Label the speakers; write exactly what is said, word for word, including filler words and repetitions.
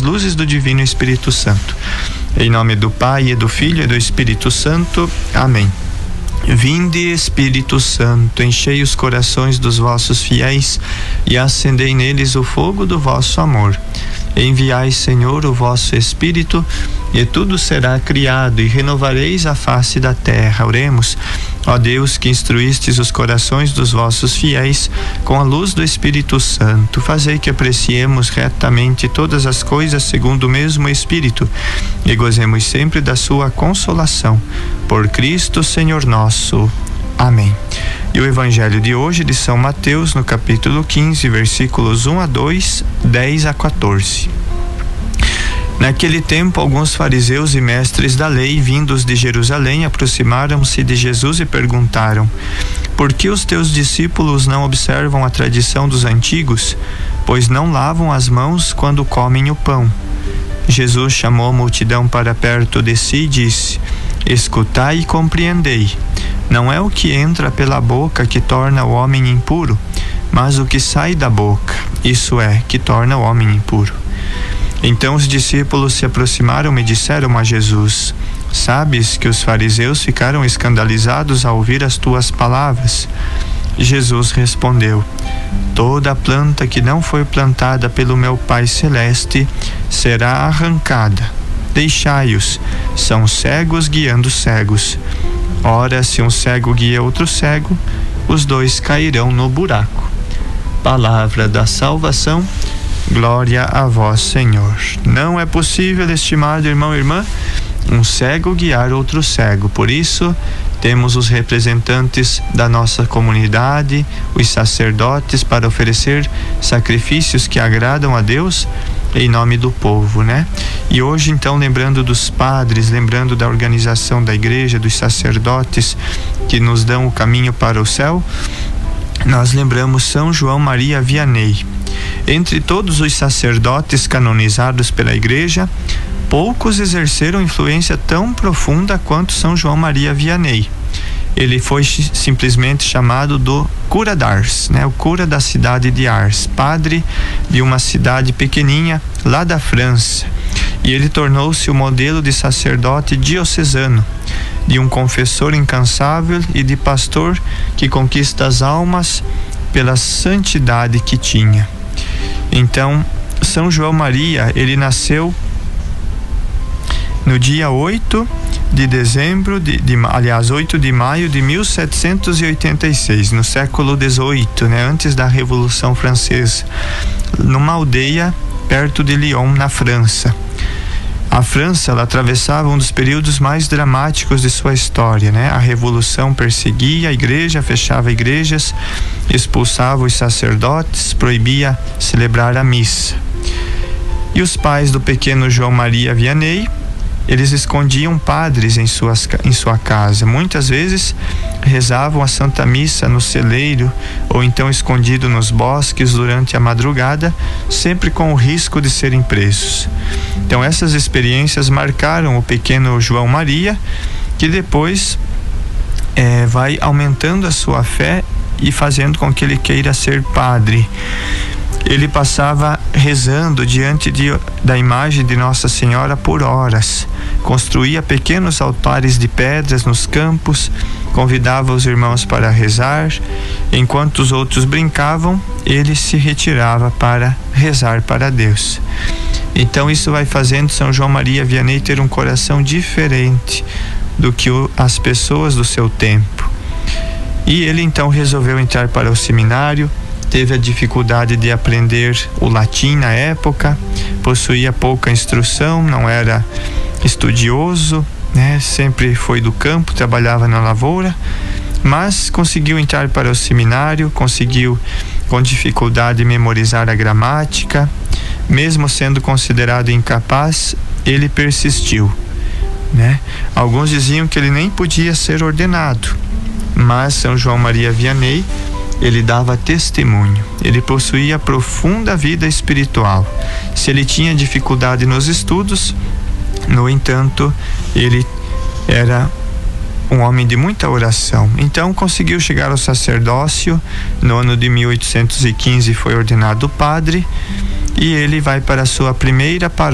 Speaker 1: luzes do Divino Espírito Santo. Em nome do Pai, e do Filho e do Espírito Santo. Amém. Vinde, Espírito Santo, enchei os corações dos vossos fiéis e acendei neles o fogo do vosso amor. Enviai, Senhor, o vosso Espírito, e tudo será criado, e renovareis a face da terra. Oremos. Ó Deus, que instruístes os corações dos vossos fiéis com a luz do Espírito Santo, fazei que apreciemos retamente todas as coisas segundo o mesmo Espírito e gozemos sempre da sua consolação. Por Cristo, Senhor nosso. Amém. E o Evangelho de hoje de São Mateus, no capítulo quinze, versículos um a dois, dez a quatorze. Naquele tempo, alguns fariseus e mestres da lei, vindos de Jerusalém, aproximaram-se de Jesus e perguntaram: por que os teus discípulos não observam a tradição dos antigos, pois não lavam as mãos quando comem o pão? Jesus chamou a multidão para perto de si e disse: escutai e compreendei. Não é o que entra pela boca que torna o homem impuro, mas o que sai da boca, isso é, que torna o homem impuro. Então os discípulos se aproximaram e disseram a Jesus: sabes que os fariseus ficaram escandalizados ao ouvir as tuas palavras? Jesus respondeu: toda planta que não foi plantada pelo meu Pai Celeste será arrancada. Deixai-os, são cegos guiando cegos. Ora, se um cego guia outro cego, os dois cairão no buraco. Palavra da salvação. Glória a vós, Senhor. Não é possível, estimado irmão e irmã, um cego guiar outro cego. Por isso, temos os representantes da nossa comunidade, os sacerdotes, para oferecer sacrifícios que agradam a Deus em nome do povo, né? E hoje, então, lembrando dos padres, lembrando da organização da igreja, dos sacerdotes que nos dão o caminho para o céu, nós lembramos São João Maria Vianney. Entre todos os sacerdotes canonizados pela igreja, poucos exerceram influência tão profunda quanto São João Maria Vianney. Ele foi simplesmente chamado do cura d'Ars, né? O cura da cidade de Ars, padre de uma cidade pequenininha lá da França. E ele tornou-se o modelo de sacerdote diocesano, de um confessor incansável e de pastor que conquista as almas pela santidade que tinha. Então, São João Maria, ele nasceu no dia oito de dezembro, de, de, aliás, oito de maio de mil setecentos e oitenta e seis, no século dezoito, né, antes da Revolução Francesa, numa aldeia perto de Lyon, na França. A França, ela atravessava um dos períodos mais dramáticos de sua história, né? A Revolução perseguia a igreja, fechava igrejas, expulsava os sacerdotes, proibia celebrar a missa. E os pais do pequeno João Maria Vianney, eles escondiam padres em, suas, em sua casa. Muitas vezes rezavam a Santa Missa no celeiro ou então escondido nos bosques durante a madrugada, sempre com o risco de serem presos. Então essas experiências marcaram o pequeno João Maria, que depois é, vai aumentando a sua fé e fazendo com que ele queira ser padre. Ele passava rezando diante de, da imagem de Nossa Senhora por horas. Construía pequenos altares de pedras nos campos, convidava os irmãos para rezar. Enquanto os outros brincavam, ele se retirava para rezar para Deus. Então isso vai fazendo São João Maria Vianney ter um coração diferente do que o, as pessoas do seu tempo. E ele então resolveu entrar para o seminário. Teve a dificuldade de aprender o latim na época, possuía pouca instrução, não era estudioso, né? Sempre foi do campo, trabalhava na lavoura, mas conseguiu entrar para o seminário, conseguiu com dificuldade memorizar a gramática. Mesmo sendo considerado incapaz, ele persistiu, né? Alguns diziam que ele nem podia ser ordenado, mas São João Maria Vianney, ele dava testemunho, ele possuía profunda vida espiritual. Se ele tinha dificuldade nos estudos, no entanto, ele era um homem de muita oração. Então conseguiu chegar ao sacerdócio. No ano de mil oitocentos e quinze foi ordenado padre, e ele vai para a sua primeira paróquia